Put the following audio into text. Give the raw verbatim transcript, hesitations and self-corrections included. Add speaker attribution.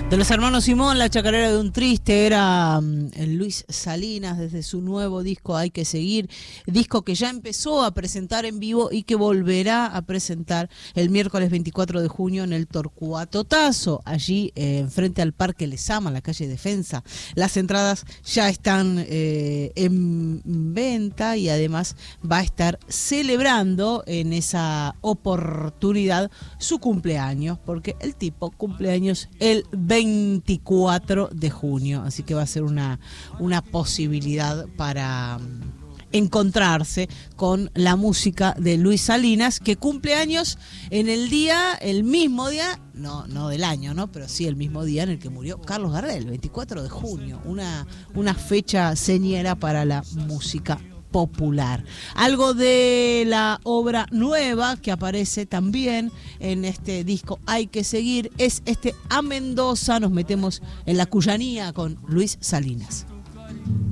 Speaker 1: De los hermanos Simón, La chacarera de un triste, era um, Luis Salinas desde su nuevo disco Hay que seguir, disco que ya empezó a presentar en vivo y que volverá a presentar el miércoles veinticuatro de junio en el Torcuato Tazo, allí eh, frente al Parque Lezama, en la calle Defensa. Las entradas ya están eh, en venta y además va a estar celebrando en esa oportunidad su cumpleaños, porque el tipo cumpleaños el veinticuatro de junio, así que va a ser una, una posibilidad para encontrarse con la música de Luis Salinas, que cumple años en el día, el mismo día, no, no del año, ¿no? Pero sí el mismo día en el que murió Carlos Gardel, veinticuatro de junio, una, una fecha señera para la música popular. Algo de la obra nueva que aparece también en este disco Hay que seguir es este A Mendoza. Nos metemos en la cuyanía con Luis Salinas.